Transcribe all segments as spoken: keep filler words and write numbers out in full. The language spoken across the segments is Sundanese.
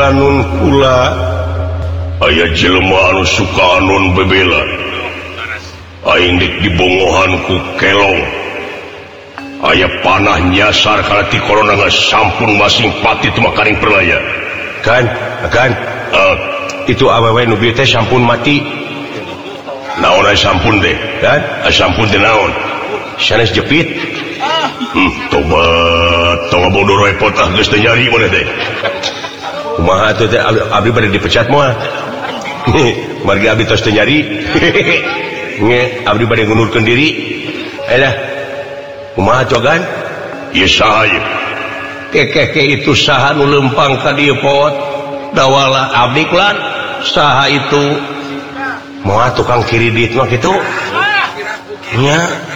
kaulanun kula aya jelema anu suka anon bebela aing dek dibongohan ku kelong aya panah nyasar kana ti korona sampun masing pati teu makaring perlaya kan kan uh, itu awewe nu bieu teh sampun mati naon aya sampun deh kan sampun teh naon sanes jepit hmm tobat tong bodoh repot ah geus teu nyari maneh teh kumaha atuh teh abdi bade dipecat moal margi abdi tos teu nyari nge abdi bade ngundurkeun diri ayelah kumaha cogan ieu saha ieu kekeke itu saha nu lempang ka dieu pot dawala abdi klan saha itu moal tukang kiridit mah kitu nya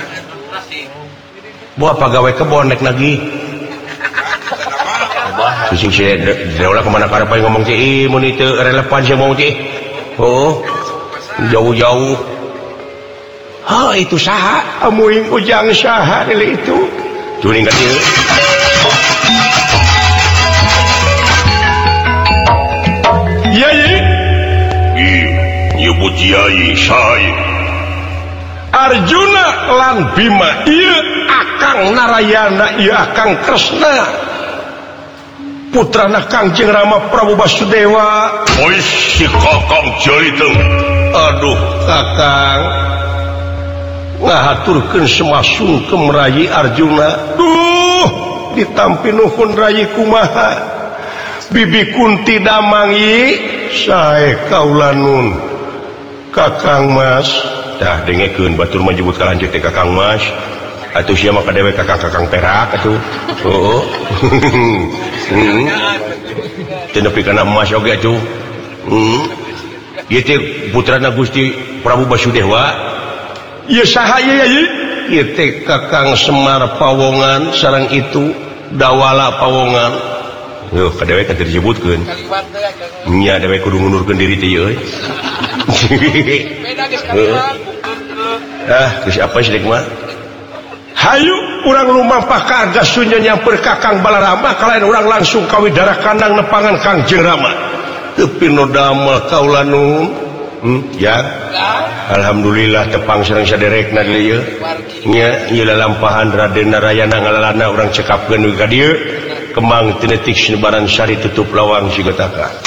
buah pegawai kebon nek lagi sing si deulah kemana karepai ngomong ci mun itu relevan sih mau ci oh jauh-jauh ha itu saha amuing ujang saha deui itu juring ka dieu yai ieu nyebut yai saha Arjuna lan Bima ieu Akang Narayana ieu Akang Kresna putrana Kangjeng Rama Prabu Basudewa. Ois si Kakang Jaliteng. Aduh Kakang ngahaturkeun semasung ke Rayi Arjuna. Duh ditampi nuhun Rayi kumaha Bibi Kunti damangi sae kaulanun Kakang Mas dah dengekeun batur menyebut kalanjut teh Kakang Mas atuh sia mah kadewe kakang-kakang perak atuh heuh heeh teu nepi kana emas oge atuh heeh ieu teh putrana Gusti Prabu Basudewa ieu saha ieu ieu ieu teh Kakang Semar Pawongan sareng itu Dawala Pawongan yo kadewe kan disebutkeun nya dewe kudu ngundurkeun diri teh euy beda geus ah geus apa sih dek mah hayu urang lumampah ka Argasuna nyamper Kakang Balarama kalayan urang langsung ka Widara Kandang nepangan Kangjeng Rama teu pinodamel kaulanun hmm ya alhamdulillah tepang sareng saderekna dieu nya ieu lalampahan Raden Narayana ngalalana urang cekapkeun ka dieu kembang tinetik sinebaran sari tutup lawang sigataka